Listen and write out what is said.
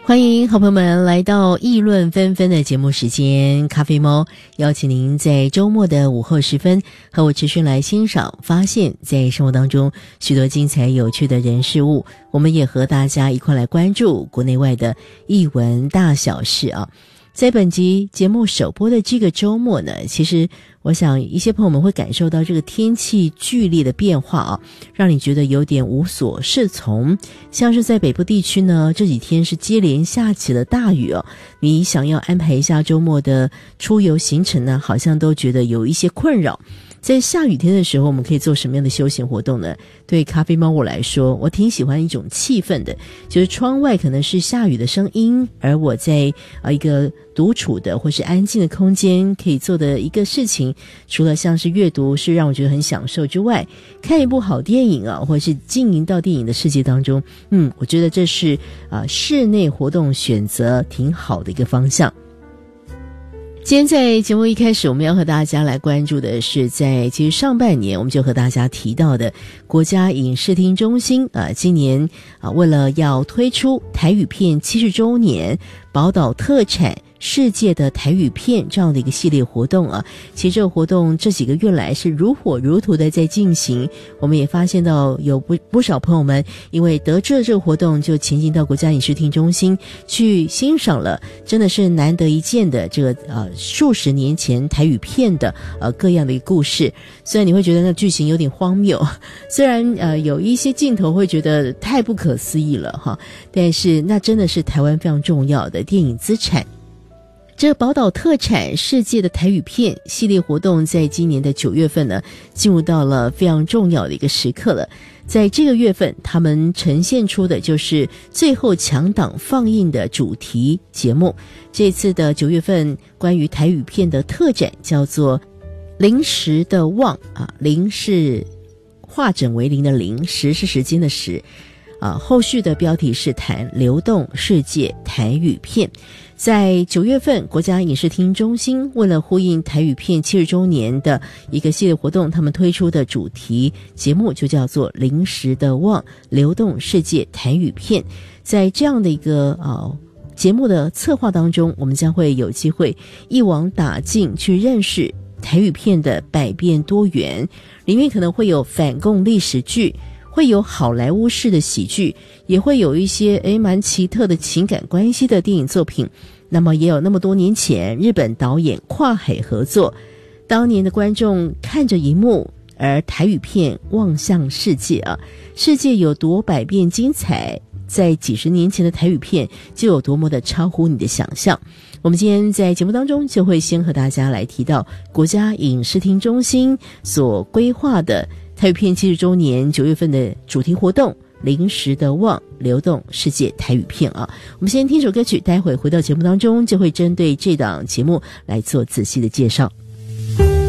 欢迎好朋友们来到议论纷纷的节目时间，咖啡猫邀请您在周末的午后时分和我持续来欣赏发现在生活当中许多精彩有趣的人事物，我们也和大家一块来关注国内外的艺文大小事啊。在本集节目首播的这个周末呢，其实我想一些朋友们会感受到这个天气剧烈的变化啊，让你觉得有点无所适从。像是在北部地区呢，这几天是接连下起了大雨哦，你想要安排一下周末的出游行程呢，好像都觉得有一些困扰。在下雨天的时候，我们可以做什么样的休闲活动呢？对咖啡猫我来说，我挺喜欢一种气氛的，就是窗外可能是下雨的声音，而我在一个独处的或是安静的空间可以做的一个事情，除了像是阅读是让我觉得很享受之外，看一部好电影啊，或是经营到电影的世界当中，我觉得这是室内活动选择挺好的一个方向。今天在节目一开始，我们要和大家来关注的是其实上半年我们就和大家提到的国家影视厅中心今年为了要推出台语片70周年宝岛特产世界的台语片这样的一个系列活动啊，其实这个活动这几个月来是如火如荼的在进行。我们也发现到有不少朋友们因为得知了这个活动，就前进到国家影视厅中心去欣赏了，真的是难得一见的这个数十年前台语片的各样的一个故事。虽然你会觉得那剧情有点荒谬，虽然有一些镜头会觉得太不可思议了哈，但是那真的是台湾非常重要的电影资产。这宝岛特产世界的台语片系列活动在今年的9月份呢，进入到了非常重要的一个时刻了。在这个月份，他们呈现出的就是最后强档放映的主题节目。这次的9月份关于台语片的特展叫做临时的望临是化整为零的零，时是时间的时后续的标题是谈流动世界台语片。在9月份，国家影视厅中心为了呼应台语片70周年的一个系列活动，他们推出的主题节目就叫做临时的望流动世界台语片。在这样的一个节目的策划当中，我们将会有机会一网打尽去认识台语片的百变多元，里面可能会有反共历史剧，会有好莱坞式的喜剧，也会有一些蛮奇特的情感关系的电影作品。那么也有那么多年前日本导演跨海合作，当年的观众看着荧幕，而台语片望向世界世界有多百变精彩，在几十年前的台语片就有多么的超乎你的想象。我们今天在节目当中就会先和大家来提到国家影视厅中心所规划的台语片70周年9月份的主题活动临时的望流动世界台语片我们先听首歌曲，待会回到节目当中就会针对这档节目来做仔细的介绍。